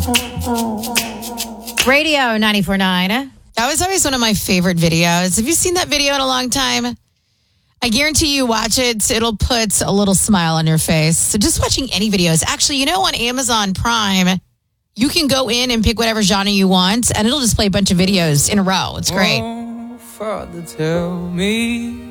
Radio 94.9. That was always one of my favorite videos. Have you seen that video in a long time? I guarantee you watch it, it'll put a little smile on your face. So just watching any videos. Actually, you know, on Amazon Prime, you can go in and pick whatever genre you want, and it'll just play a bunch of videos in a row. It's great. Oh, Father, tell me